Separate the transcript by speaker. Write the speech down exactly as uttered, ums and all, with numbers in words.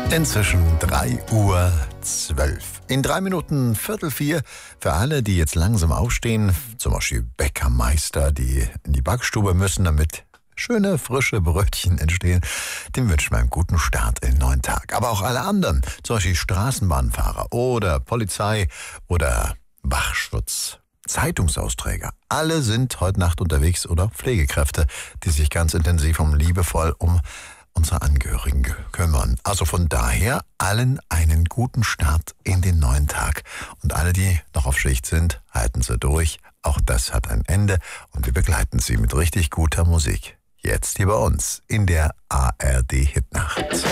Speaker 1: Inzwischen drei Uhr zwölf. In drei Minuten Viertel vier für alle, die jetzt langsam aufstehen, zum Beispiel Bäckermeister, die in die Backstube müssen, damit schöne, frische Brötchen entstehen, dem wünschen wir einen guten Start in den neuen Tag. Aber auch alle anderen, zum Beispiel Straßenbahnfahrer oder Polizei oder Wachschutz, Zeitungsausträger, alle sind heute Nacht unterwegs oder Pflegekräfte, die sich ganz intensiv und liebevoll um unsere Angehörigen kümmern. Also von daher allen einen guten Start in den neuen Tag. Und alle, die noch auf Schicht sind, halten Sie durch. Auch das hat ein Ende und wir begleiten Sie mit richtig guter Musik. Jetzt hier bei uns in der A R D Hitnacht.